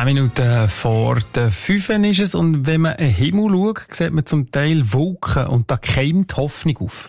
10 Minuten vor der 5 ist es und wenn man in den Himmel schaut, sieht man zum Teil Wolken und da keimt Hoffnung auf.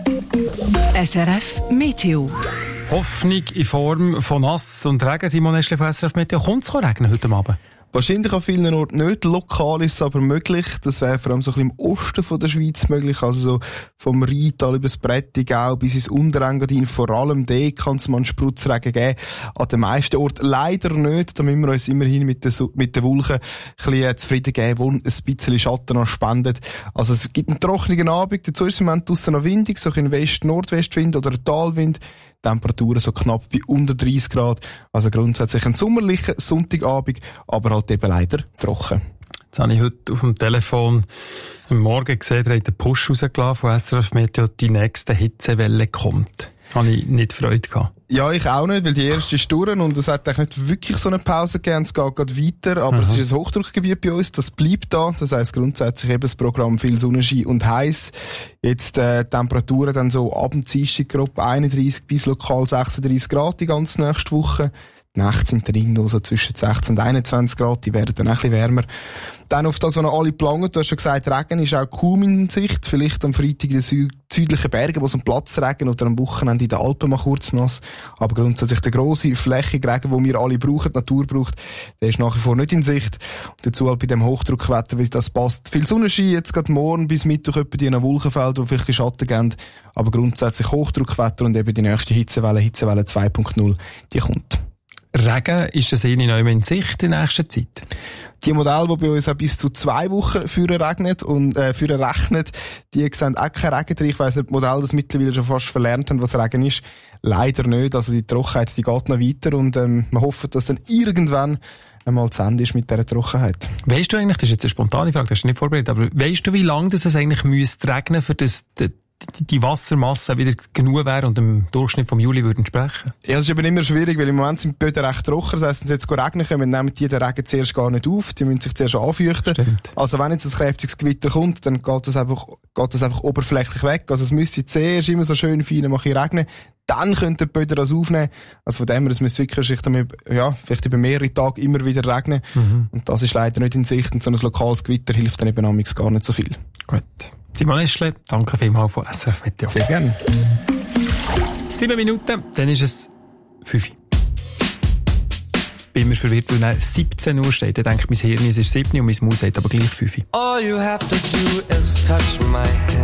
SRF Meteo. Hoffnung in Form von Nass und Regen. Simon Eschle von SRF Meteo. Kommt es regnen heute Abend? Wahrscheinlich an vielen Orten nicht. Lokal ist es aber möglich. Das wäre vor allem so ein bisschen im Osten von der Schweiz möglich. Also so vom Rheintal über das Prättigau bis ins Unterengadin. Vor allem dort kann es mal einen Spritzregen geben. An den meisten Orten leider nicht. Da müssen wir uns immerhin mit den Wolken ein bisschen zufrieden geben, die ein bisschen Schatten noch spendet. Also es gibt einen trockenen Abend. Dazu ist es im Moment draussen noch windig. So ein West-Nordwestwind oder ein Talwind. Temperaturen so knapp bei unter 30 Grad. Also grundsätzlich ein sommerlicher Sonntagabend, aber halt eben leider trocken. Jetzt habe ich heute auf dem Telefon am Morgen gesehen, da hat der Push rausgelassen von SRF Meteo, die nächste Hitzewelle kommt. Habe ich nicht Freude gehabt. Ja, ich auch nicht, weil die erste ist durch und es hat eigentlich nicht wirklich so eine Pause gegeben. Es geht gerade weiter, aber es ist ein Hochdruckgebiet bei uns, das bleibt da. Das heisst grundsätzlich eben das Programm viel Sonnenschein und heiß. Jetzt Temperaturen dann so ab dem Dienstag grob 31 bis lokal 36 Grad die ganze nächste Woche. Die Nächte sind dann irgendwo so zwischen 16 und 21 Grad, die werden dann ein bisschen wärmer. Dann auf das, was noch alle planen, du hast schon gesagt, Regen ist auch kaum in Sicht. Vielleicht am Freitag in den südlichen Bergen, wo es am Platz Regen oder am Wochenende in den Alpen mal kurz nass. Aber grundsätzlich der grosse, flächige Regen, den wir alle brauchen, die Natur braucht, der ist nach wie vor nicht in Sicht. Und dazu halt bei dem Hochdruckwetter, wie das passt. Viel Sonnenschein, jetzt gerade morgen bis Mittwoch etwa die Wolkenfelder, die vielleicht Schatten geben. Aber grundsätzlich Hochdruckwetter und eben die nächste Hitzewelle 2.0, die kommt. Regen, ist das eh nicht neu in Sicht in nächster Zeit? Die Modelle, die bei uns auch bis zu 2 Wochen führen rechnet, die sehen auch keinen Regen drin. Ich weiss nicht, die Modelle das mittlerweile schon fast verlernt haben, was Regen ist. Leider nicht. Also die Trockenheit, die geht noch weiter und wir hoffen, dass dann irgendwann einmal zu Ende ist mit dieser Trockenheit. Weisst du eigentlich, das ist jetzt eine spontane Frage, das hast du nicht vorbereitet, aber weisst du, wie lange das es eigentlich müsste regnen, für das die Wassermasse wieder genug wäre und im Durchschnitt vom Juli würden sprechen? Ja, es ist aber immer schwierig, weil im Moment sind die Böden recht trocken. Das heisst, wenn es jetzt regnen kommt, nehmen die den Regen zuerst gar nicht auf. Die müssen sich zuerst anfeuchten. Stimmt. Also wenn jetzt ein kräftiges Gewitter kommt, dann geht das einfach oberflächlich weg. Also es müsste zuerst immer so schön fein regnen. Dann könnte die Böden das aufnehmen. Also von dem her, es müsste wirklich vielleicht über mehrere Tage immer wieder regnen. Und das ist leider nicht in Sicht. Und so ein lokales Gewitter hilft dann eben amigs gar nicht so viel. Gut. Simon Eschle, danke vielmals von SRF Meteo. Sehr gerne. 7 Minuten, dann ist es 5. Bin immer verwirrt, weil dann 17 Uhr steht. Dann denke ich, mein Hirn ist 7 und mein Maus sagt aber gleich 5. All you have to do is touch my hand.